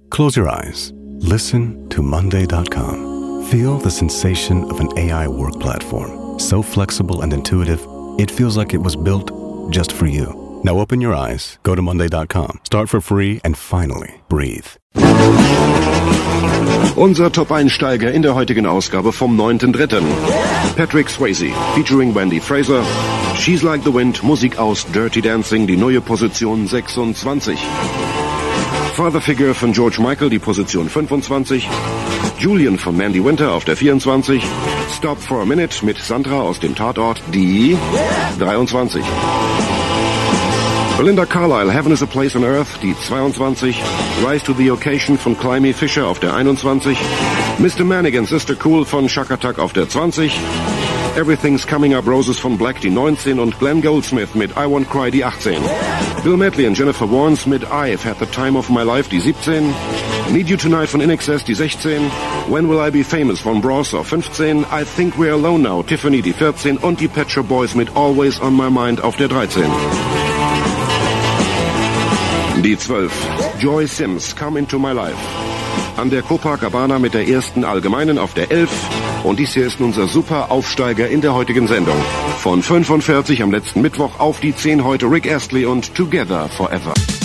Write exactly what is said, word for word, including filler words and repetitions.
Close your eyes. Listen to Monday dot com. Feel the sensation of an A I work platform. So flexible and intuitive, it feels like it was built just for you. Now open your eyes, go to Monday dot com, start for free and finally breathe. Unser Top-Einsteiger in der heutigen Ausgabe vom neunten dritten Patrick Swayze, featuring Wendy Fraser. She's Like the Wind, Musik aus Dirty Dancing, die neue Position sechsundzwanzig. Father Figure von George Michael, die Position fünfundzwanzig. Julian von Mandy Winter auf der vierundzwanzig. Stop for a Minute mit Sandra aus dem Tatort, die dreiundzwanzig. Belinda Carlisle, Heaven is a Place on Earth, die zweiundzwanzig. Rise to the Occasion von Climby Fisher auf der einundzwanzig. Mister Manigan, Sister Cool von Chaka Tuck auf der zwanzig. Everything's Coming Up Roses von Black, die neunzehn. Und Glenn Goldsmith mit I Won't Cry, die achtzehn. Bill Medley und Jennifer Warnes mit I've Had the Time of My Life, die siebzehn. Need You Tonight von I N X S, die sechzehn. When Will I Be Famous von Bros auf fünfzehn. I Think We're Alone Now, Tiffany, die vierzehn. Und die Pet Shop Boys mit Always on My Mind auf der dreizehn. Die zwölf. Joy Sims, Come Into My Life. An der Copacabana mit der ersten Allgemeinen auf der elf. Und dies hier ist unser super Aufsteiger in der heutigen Sendung. Von fünfundvierzig am letzten Mittwoch auf die zehn heute Rick Astley und Together Forever.